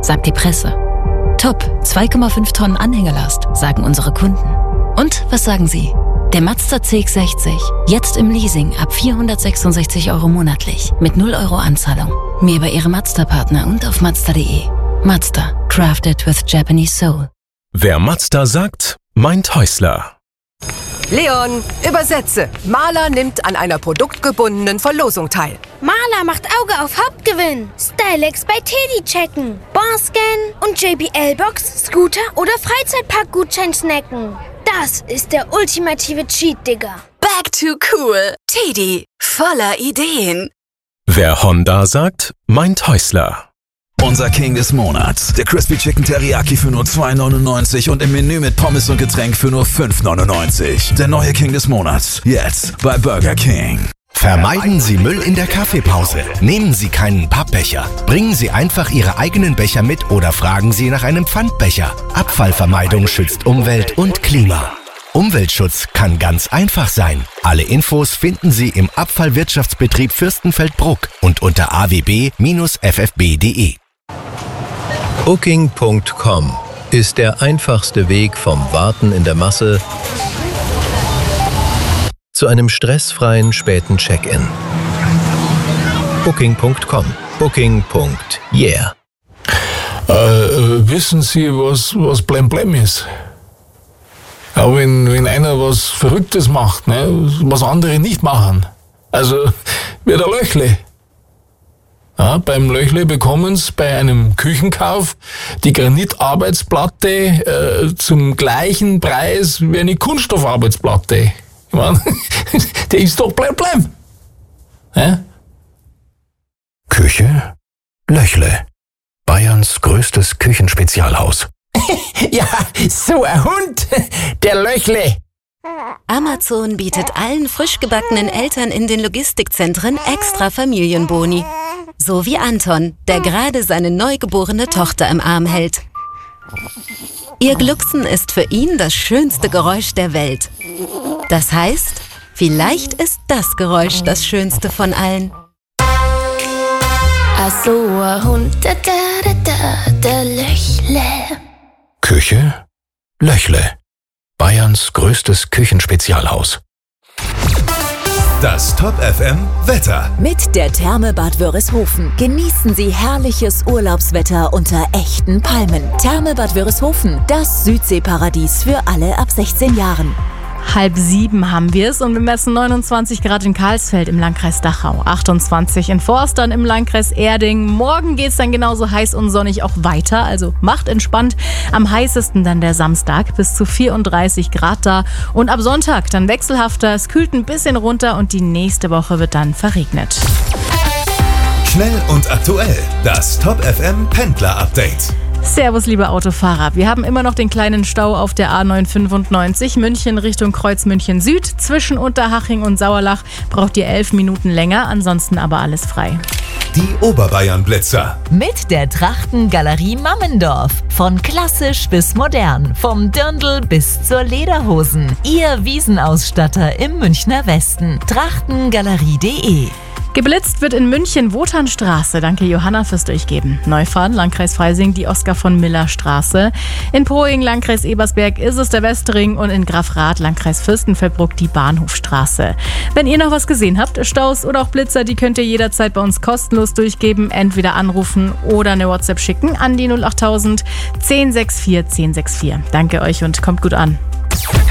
sagt die Presse. Top, 2,5 Tonnen Anhängelast, sagen unsere Kunden. Und was sagen Sie? Der Mazda CX-60, jetzt im Leasing ab 466 € monatlich, mit 0 € Anzahlung. Mehr über Ihre Mazda-Partner und auf Mazda.de. Mazda, crafted with Japanese soul. Wer Mazda sagt, meint Häusler. Leon, übersetze. Maler nimmt an einer produktgebundenen Verlosung teil. Maler macht Auge auf Hauptgewinn. Stylex bei Teddy checken. Barscan und JBL-Box, Scooter oder Freizeitpark-Gutschein snacken. Das ist der ultimative Cheat, Digga. Back to cool. Teddy, voller Ideen. Wer Honda sagt, meint Häusler. Unser King des Monats. Der Crispy Chicken Teriyaki für nur 2,99 und im Menü mit Pommes und Getränk für nur 5,99. Der neue King des Monats. Jetzt bei Burger King. Vermeiden Sie Müll in der Kaffeepause. Nehmen Sie keinen Pappbecher. Bringen Sie einfach Ihre eigenen Becher mit oder fragen Sie nach einem Pfandbecher. Abfallvermeidung schützt Umwelt und Klima. Umweltschutz kann ganz einfach sein. Alle Infos finden Sie im Abfallwirtschaftsbetrieb Fürstenfeldbruck und unter awb-ffb.de. Booking.com ist der einfachste Weg vom Warten in der Masse zu einem stressfreien späten Check-in. Booking.com. Booking.yeah. Wissen Sie, was Blem ist? Ja, wenn einer was Verrücktes macht, ne, was andere nicht machen. Also wie der Löchle. Ja, beim Löchle bekommen Sie bei einem Küchenkauf die Granitarbeitsplatte zum gleichen Preis wie eine Kunststoffarbeitsplatte. Ich meine, der ist doch Blem. Ja? Küche Löchle. Bayerns größtes Küchenspezialhaus. Ja, so ein Hund, der Löchle. Amazon bietet allen frisch gebackenen Eltern in den Logistikzentren extra Familienboni. So wie Anton, der gerade seine neugeborene Tochter im Arm hält. Ihr Glucksen ist für ihn das schönste Geräusch der Welt. Das heißt, vielleicht ist das Geräusch das schönste von allen. So ein Hund, der Löchle. Küche Löchle. Bayerns größtes Küchenspezialhaus. Das Top FM Wetter. Mit der Therme Bad Wörishofen genießen Sie herrliches Urlaubswetter unter echten Palmen. Therme Bad Wörishofen, das Südseeparadies für alle ab 16 Jahren. 6:30 haben wir es und wir messen 29 Grad in Karlsfeld im Landkreis Dachau, 28 in Forstern im Landkreis Erding. Morgen geht es dann genauso heiß und sonnig auch weiter, also macht entspannt. Am heißesten dann der Samstag, bis zu 34 Grad da. Und ab Sonntag dann wechselhafter, es kühlt ein bisschen runter und die nächste Woche wird dann verregnet. Schnell und aktuell. Das Top FM Pendler Update. Servus, liebe Autofahrer. Wir haben immer noch den kleinen Stau auf der A995 München Richtung Kreuz München Süd. Zwischen Unterhaching und Sauerlach braucht ihr 11 Minuten länger, ansonsten aber alles frei. Die Oberbayern-Blitzer. Mit der Trachtengalerie Mammendorf. Von klassisch bis modern. Vom Dirndl bis zur Lederhosen. Ihr Wiesenausstatter im Münchner Westen. Trachtengalerie.de. Geblitzt wird in München Wotanstraße. Danke Johanna fürs Durchgeben. Neufahren, Landkreis Freising, die Oskar von Miller Straße. In Poing, Landkreis Ebersberg, ist es der Westring und in Grafrath, Landkreis Fürstenfeldbruck, die Bahnhofstraße. Wenn ihr noch was gesehen habt, Staus oder auch Blitzer, die könnt ihr jederzeit bei uns kostenlos durchgeben. Entweder anrufen oder eine WhatsApp schicken an die 08000 1064 1064. Danke euch und kommt gut an.